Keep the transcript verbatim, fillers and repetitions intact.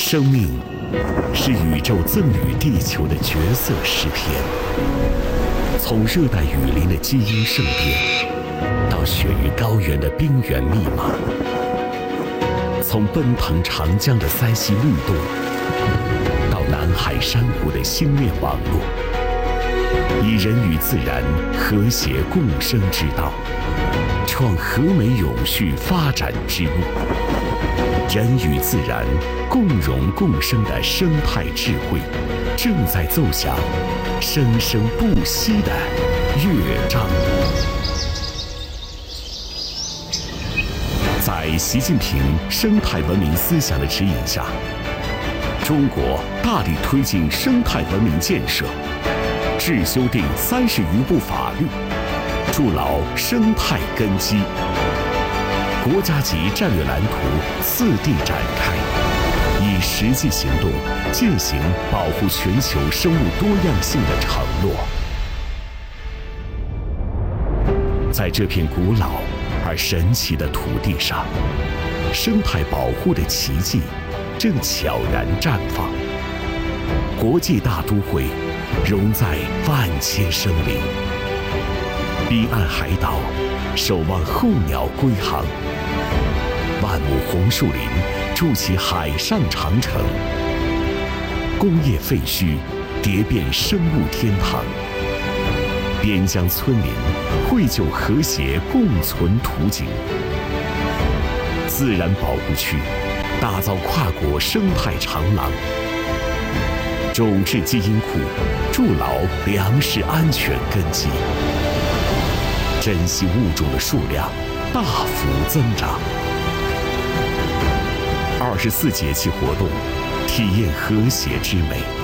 生命是宇宙赠予地球的绝色诗篇，从热带雨林的基因圣殿，到雪域高原的冰原密码，从奔腾长江的塞西律动，到南海珊瑚的星链网络，以人与自然和谐共生之道，创和美永续发展之路。人与自然共荣共生的生态智慧，正在奏响生生不息的乐章。在习近平生态文明思想的指引下，中国大力推进生态文明建设，制修订三十余部法律，筑牢生态根基。国家级战略蓝图次第展开，以实际行动践行保护全球生物多样性的承诺。在这片古老而神奇的土地上，生态保护的奇迹正悄然绽放。国际大都会融在万千生灵，彼岸海岛守望候鸟归航，万亩红树林筑起海上长城，工业废墟叠变生物天堂，边疆村民绘就和谐共存图景。自然保护区打造跨国生态长廊，种质基因库筑牢粮食安全根基，珍稀物种的数量大幅增长。二十四节气活动，体验和谐之美。